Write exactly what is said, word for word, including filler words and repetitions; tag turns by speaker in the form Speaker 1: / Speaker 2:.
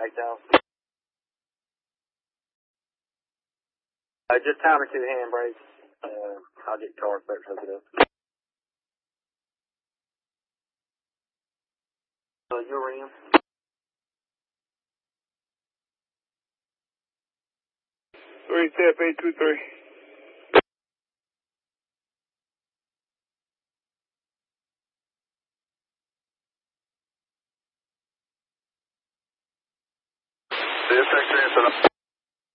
Speaker 1: eight thousand. Uh, just timer two handbrakes. Uh, I'll get cars back to hook it up. Uh, your rim.
Speaker 2: Three step eight two three.
Speaker 3: This experience